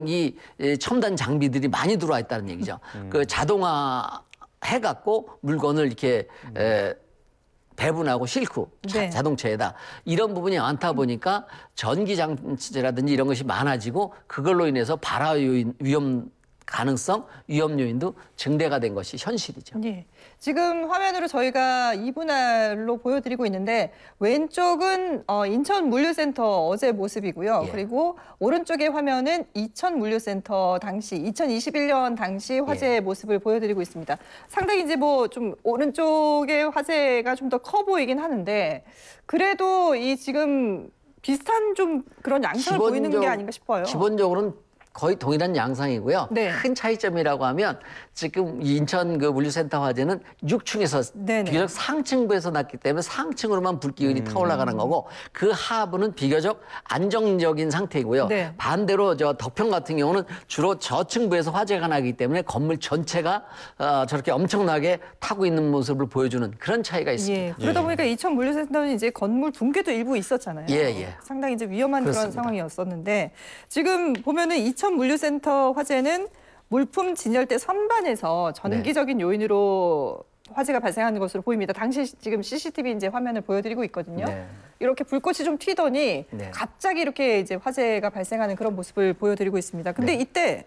이 첨단 장비들이 많이 들어와 있다는 얘기죠. 그 자동화 해갖고 물건을 이렇게 배분하고 싣고 네. 자동차에다 이런 부분이 많다 보니까 전기 장치라든지 이런 것이 많아지고 그걸로 인해서 발화 요인, 위험 가능성, 위험 요인도 증대가 된 것이 현실이죠. 예. 지금 화면으로 저희가 이분할로 보여드리고 있는데 왼쪽은 인천물류센터 어제 모습이고요. 예. 그리고 오른쪽의 화면은 이천물류센터 당시 2021년 당시 화재의 예. 모습을 보여드리고 있습니다. 상당히 이제 뭐 좀 오른쪽의 화재가 좀 더 커 보이긴 하는데 그래도 이 지금 비슷한 좀 그런 양상을 보이는 게 아닌가 싶어요. 기본적으로는 거의 동일한 양상이고요. 네. 큰 차이점이라고 하면 지금 인천 그 물류센터 화재는 6층에서 네네. 비교적 상층부에서 났기 때문에 상층으로만 불기운이 타올라가는 거고 그 하부는 비교적 안정적인 상태이고요. 네. 반대로 저 덕평 같은 경우는 주로 저층부에서 화재가 나기 때문에 건물 전체가 저렇게 엄청나게 타고 있는 모습을 보여주는 그런 차이가 있습니다. 예, 그러다 보니까 이천물류센터는 이제 건물 붕괴도 일부 있었잖아요. 예. 상당히 이제 위험한 그런 그렇습니다. 상황이었었는데 지금 보면은 이천물류센터 화재는 물품 진열대 선반에서 전기적인 요인으로 화재가 발생하는 것으로 보입니다. 당시 지금 CCTV 이제 화면을 보여드리고 있거든요. 네. 이렇게 불꽃이 좀 튀더니 네. 갑자기 이렇게 이제 화재가 발생하는 그런 모습을 보여드리고 있습니다. 근데 네. 이때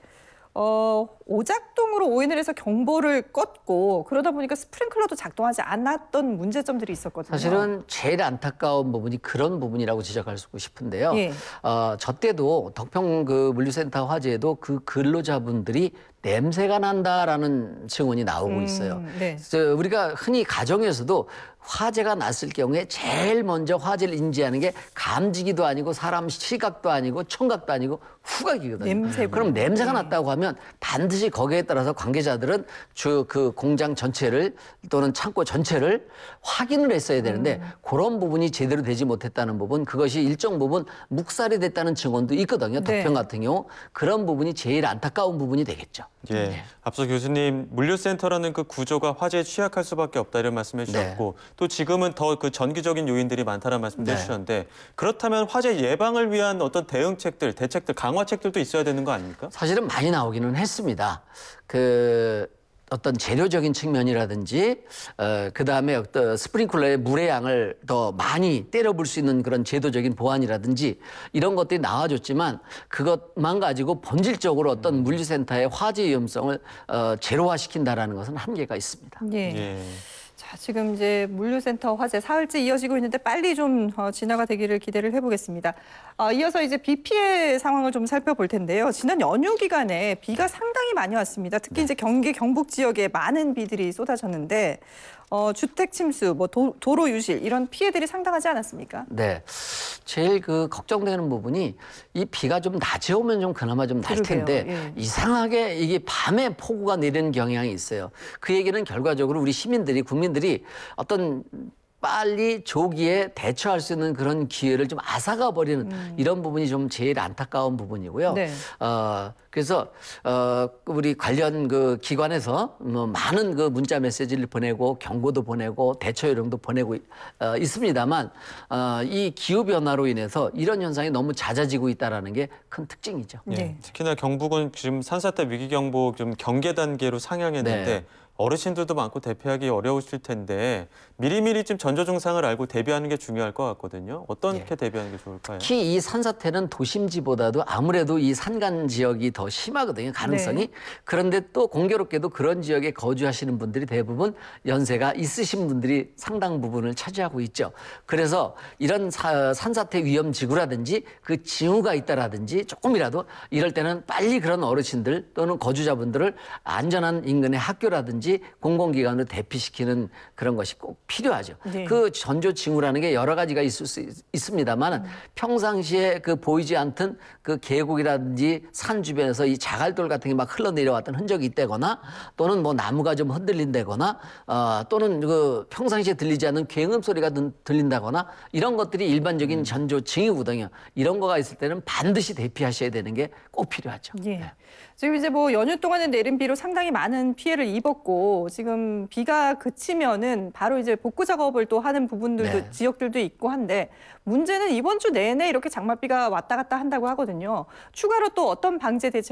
오작동으로 오인을 해서 경보를 껐고 그러다 보니까 스프링클러도 작동하지 않았던 문제점들이 있었거든요. 사실은 제일 안타까운 부분이 그런 부분이라고 지적할 수 싶은데요. 예. 저 때도 덕평 그 물류센터 화재에도 그 근로자분들이 냄새가 난다라는 증언이 나오고 있어요. 네. 우리가 흔히 가정에서도 화재가 났을 경우에 제일 먼저 화재를 인지하는 게 감지기도 아니고 사람 시각도 아니고 청각도 아니고 후각이거든요. 냄새군요. 그럼 냄새가 났다고 하면 반드시 거기에 따라서 관계자들은 그 공장 전체를 또는 창고 전체를 확인을 했어야 되는데 그런 부분이 제대로 되지 못했다는 부분, 그것이 일정 부분 묵살이 됐다는 증언도 있거든요. 네. 덕평 같은 경우 그런 부분이 제일 안타까운 부분이 되겠죠. 예, 앞서 교수님 물류센터라는 그 구조가 화재에 취약할 수밖에 없다 이런 말씀해 주셨고 또 지금은 더 그 전기적인 요인들이 많다는 말씀도 해주셨는데 그렇다면 화재 예방을 위한 어떤 대응책들, 대책들, 강화책들도 있어야 되는 거 아닙니까? 사실은 많이 나오기는 했습니다. 어떤 재료적인 측면이라든지 그다음에 어떤 스프링클러의 물의 양을 더 많이 때려볼 수 있는 그런 제도적인 보완이라든지 이런 것들이 나와줬지만 그것만 가지고 본질적으로 어떤 물류센터의 화재 위험성을 제로화시킨다라는 것은 한계가 있습니다. 예. 자, 지금 이제 물류센터 화재 사흘째 이어지고 있는데 빨리 좀 진화가 되기를 기대를 해보겠습니다. 이어서 이제 비 피해 상황을 좀 살펴볼 텐데요. 지난 연휴 기간에 비가 상당히 많이 왔습니다. 특히 이제 경기 경북 지역에 많은 비들이 쏟아졌는데 주택 침수, 뭐 도로 유실 이런 피해들이 상당하지 않았습니까? 네, 제일 걱정되는 부분이 이 비가 좀 낮에 오면 좀 그나마 좀 날 텐데 예. 이상하게 이게 밤에 폭우가 내리는 경향이 있어요. 그 얘기는 결과적으로 우리 시민들이 국민들이 어떤 빨리 조기에 대처할 수 있는 그런 기회를 좀 앗아가 버리는 이런 부분이 좀 제일 안타까운 부분이고요. 네. 그래서 우리 관련 기관에서 많은 문자 메시지를 보내고 경고도 보내고 대처 요령도 보내고 있습니다만 이 기후 변화로 인해서 이런 현상이 너무 잦아지고 있다라는 게 큰 특징이죠. 네. 특히나 경북은 지금 산사태 위기경보 좀 경계 단계로 상향했는데 어르신들도 많고 대피하기 어려우실 텐데 미리미리 좀 전조 증상을 알고 대비하는 게 중요할 것 같거든요. 어떻게 대비하는 게 좋을까요? 특히 이 산사태는 도심지보다도 아무래도 이 산간 지역이 더 심하거든요. 가능성이. 그런데 또 공교롭게도 그런 지역에 거주하시는 분들이 대부분 연세가 있으신 분들이 상당 부분을 차지하고 있죠. 그래서 이런 산사태 위험 지구라든지 그 징후가 있다라든지 조금이라도 이럴 때는 빨리 그런 어르신들 또는 거주자분들을 안전한 인근의 학교라든지 공공기관으로 대피시키는 그런 것이 꼭 필요하죠. 네. 그 전조 징후라는 게 여러 가지가 있을 수 있습니다만 평상시에 보이지 않던 그 계곡이라든지 산 주변에서 이 자갈돌 같은 게 막 흘러내려왔던 흔적이 있다거나 또는 뭐 나무가 좀 흔들린다거나 또는 평상시에 들리지 않는 굉음 소리가 들린다거나 이런 것들이 일반적인 전조 징후거든요. 이런 거가 있을 때는 반드시 대피하셔야 되는 게 꼭 필요하죠. 예. 지금 이제 뭐 연휴 동안에 내린 비로 상당히 많은 피해를 입었고 있고 지금 비가 그치면은 바로 이제 복구 작업을 또 하는 부분들도 네. 지역들도 있고 한데 문제는 이번 주 내내 이렇게 장맛비가 왔다 갔다 한다고 하거든요. 추가로 또 어떤 방제 대책